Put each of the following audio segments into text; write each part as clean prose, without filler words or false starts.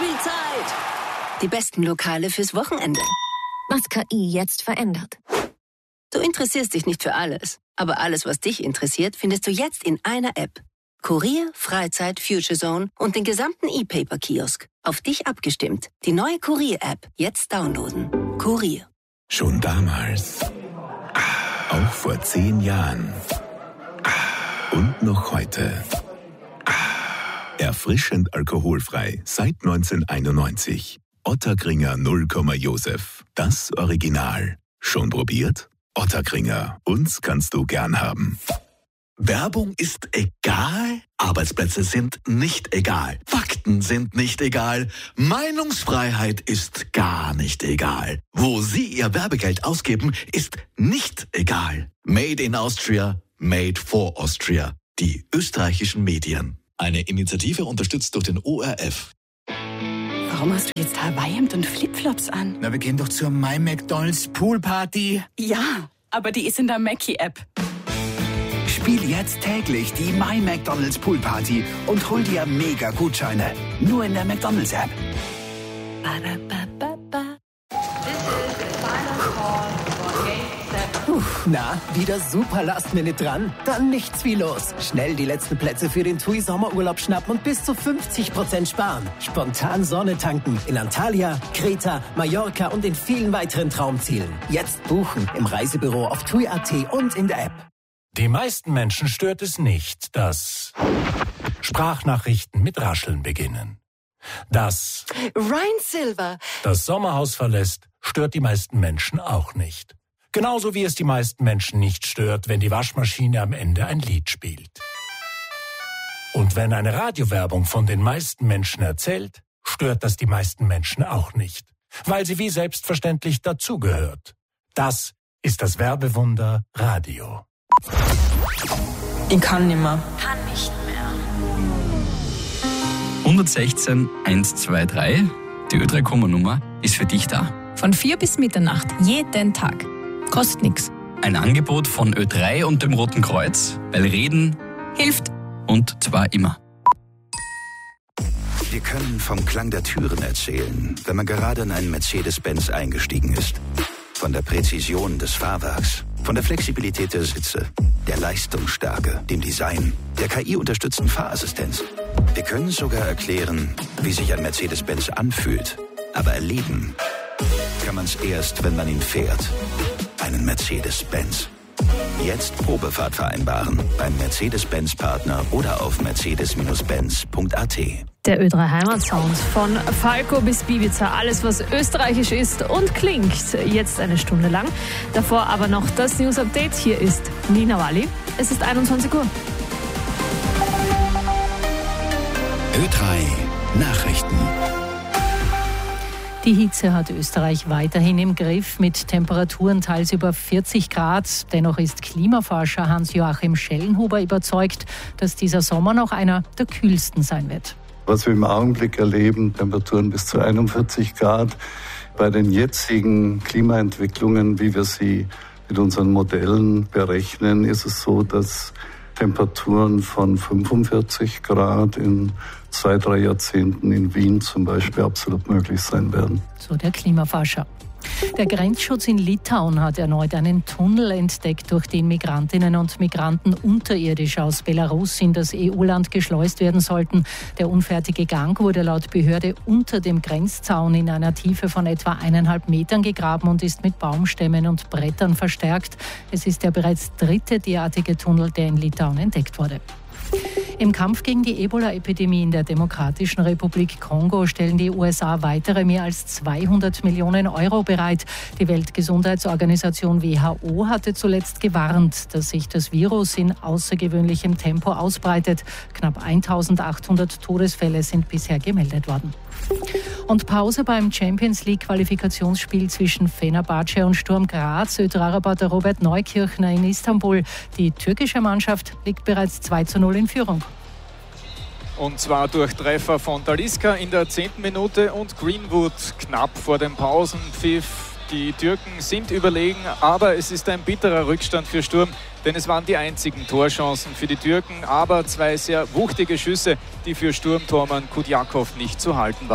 Nachspielzeit. Die besten Lokale fürs Wochenende. Was KI jetzt verändert. Du interessierst dich nicht für alles, aber alles, was dich interessiert, findest du jetzt in einer App. Kurier, Freizeit, Future Zone und den gesamten E-Paper-Kiosk. Auf dich abgestimmt. Die neue Kurier-App. Jetzt downloaden. Kurier. Schon damals. Auch vor 10 Jahren. Und noch heute. Erfrischend alkoholfrei seit 1991. Ottakringer 0, Josef. Das Original. Schon probiert? Ottakringer. Uns kannst du gern haben. Werbung ist egal, Arbeitsplätze sind nicht egal, Fakten sind nicht egal, Meinungsfreiheit ist gar nicht egal. Wo Sie Ihr Werbegeld ausgeben, ist nicht egal. Made in Austria, made for Austria. Die österreichischen Medien. Eine Initiative unterstützt durch den ORF. Warum hast du jetzt Hawaii-Hemd und Flipflops an? Na, wir gehen doch zur My McDonald's Poolparty. Ja, aber die ist in der Mackie-App. Spiel jetzt täglich die My McDonald's Poolparty und hol dir mega Gutscheine. Nur in der McDonald's App. Na, wieder super Last-Minute dran? Dann nichts wie los. Schnell die letzten Plätze für den TUI Sommerurlaub schnappen und bis zu 50% sparen. Spontan Sonne tanken in Antalya, Kreta, Mallorca und in vielen weiteren Traumzielen. Jetzt buchen im Reisebüro auf TUI.at und in der App. Die meisten Menschen stört es nicht, dass Sprachnachrichten mit Rascheln beginnen. Dass Ryan Silver das Sommerhaus verlässt, stört die meisten Menschen auch nicht. Genauso wie es die meisten Menschen nicht stört, wenn die Waschmaschine am Ende ein Lied spielt. Und wenn eine Radiowerbung von den meisten Menschen erzählt, stört das die meisten Menschen auch nicht, weil sie wie selbstverständlich dazugehört. Das ist das Werbewunder Radio. Ich kann nicht mehr. 116 123, die Ö3-Nummer ist für dich da. Von 4 bis Mitternacht, jeden Tag. Kostet nix. Ein Angebot von Ö3 und dem Roten Kreuz, weil Reden Hilft. und zwar immer. Wir können vom Klang der Türen erzählen, wenn man gerade in einen Mercedes-Benz eingestiegen ist. Von der Präzision des Fahrwerks, von der Flexibilität der Sitze, der Leistungsstärke, dem Design, der KI-unterstützten Fahrassistenz. Wir können sogar erklären, wie sich ein Mercedes-Benz anfühlt. Aber erleben kann man es erst, wenn man ihn fährt. Einen Mercedes-Benz. Jetzt Probefahrt vereinbaren beim Mercedes-Benz-Partner oder auf mercedes-benz.at. Der Ö3 Heimatsound von Falco bis Bibiza. Alles, was österreichisch ist und klingt. Jetzt eine Stunde lang. Davor aber noch das News-Update. Hier ist Nina Walli. Es ist 21 Uhr. Ö3 Nachrichten. Die Hitze hat Österreich weiterhin im Griff mit Temperaturen teils über 40 Grad. Dennoch ist Klimaforscher Hans-Joachim Schellenhuber überzeugt, dass dieser Sommer noch einer der kühlsten sein wird. Was wir im Augenblick erleben, Temperaturen bis zu 41 Grad. Bei den jetzigen Klimaentwicklungen, wie wir sie mit unseren Modellen berechnen, ist es so, dass Temperaturen von 45 Grad in 2-3 Jahrzehnten in Wien zum Beispiel absolut möglich sein werden. So der Klimaforscher. Der Grenzschutz in Litauen hat erneut einen Tunnel entdeckt, durch den Migrantinnen und Migranten unterirdisch aus Belarus in das EU-Land geschleust werden sollten. Der unfertige Gang wurde laut Behörde unter dem Grenzzaun in einer Tiefe von etwa 1,5 Metern gegraben und ist mit Baumstämmen und Brettern verstärkt. Es ist der bereits 3. derartige Tunnel, der in Litauen entdeckt wurde. Im Kampf gegen die Ebola-Epidemie in der Demokratischen Republik Kongo stellen die USA weitere mehr als 200 Millionen Euro bereit. Die Weltgesundheitsorganisation WHO hatte zuletzt gewarnt, dass sich das Virus in außergewöhnlichem Tempo ausbreitet. Knapp 1.800 Todesfälle sind bisher gemeldet worden. Und Pause beim Champions-League-Qualifikationsspiel zwischen Fenerbahce und Sturm Graz. Ö3-Reporter Robert Neukirchner in Istanbul. Die türkische Mannschaft liegt bereits 2:0 in Führung. Und zwar durch Treffer von Talisca in der 10. Minute und Greenwood knapp vor dem Pausenpfiff. Die Türken sind überlegen, aber es ist ein bitterer Rückstand für Sturm, denn es waren die einzigen Torchancen für die Türken, aber 2 sehr wuchtige Schüsse, die für Sturmtormann Kudjakov nicht zu halten waren.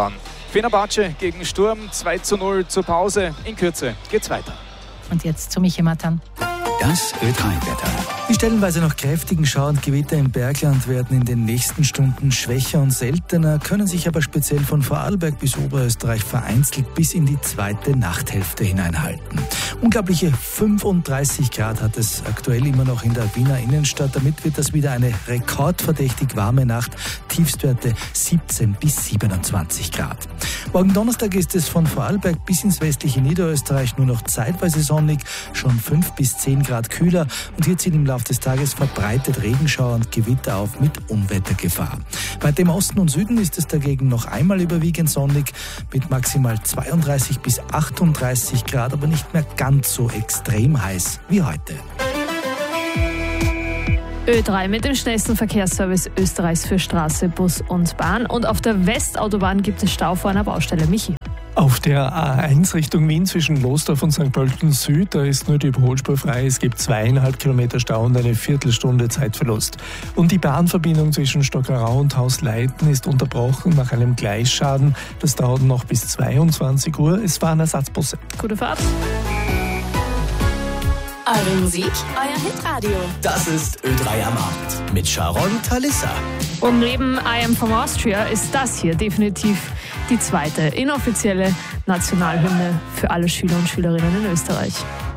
Fenerbahce gegen Sturm 2:0 zur Pause. In Kürze geht's weiter. Und jetzt zu Michi Matan. Das Ö3-Wetter. Die stellenweise noch kräftigen Schauer und Gewitter im Bergland werden in den nächsten Stunden schwächer und seltener, können sich aber speziell von Vorarlberg bis Oberösterreich vereinzelt bis in die zweite Nachthälfte hineinhalten. Unglaubliche 35 Grad hat es aktuell immer noch in der Wiener Innenstadt. Damit wird das wieder eine rekordverdächtig warme Nacht. Tiefstwerte 17 bis 27 Grad. Morgen Donnerstag ist es von Vorarlberg bis ins westliche Niederösterreich nur noch zeitweise sonnig, schon 5 bis 10 Grad kühler und hier ziehen im Laufe des Tages verbreitet Regenschauer und Gewitter auf mit Unwettergefahr. Weiter im Osten und Süden ist es dagegen noch einmal überwiegend sonnig mit maximal 32 bis 38 Grad, aber nicht mehr ganz so extrem heiß wie heute. Ö3 mit dem schnellsten Verkehrsservice Österreichs für Straße, Bus und Bahn. Und auf der Westautobahn gibt es Stau vor einer Baustelle. Michi. Auf der A1 Richtung Wien zwischen Losdorf und St. Pölten Süd, da ist nur die Überholspur frei. Es gibt 2,5 Kilometer Stau und eine Viertelstunde Zeitverlust. Und die Bahnverbindung zwischen Stockerau und Hausleiten ist unterbrochen nach einem Gleisschaden. Das dauert noch bis 22 Uhr. Es waren Ersatzbusse. Gute Fahrt. Eure Musik, euer Hitradio. Das ist Ö3 am Abend mit Sharon Talissa. Und neben I Am From Austria ist das hier definitiv die zweite inoffizielle Nationalhymne für alle Schüler und Schülerinnen in Österreich.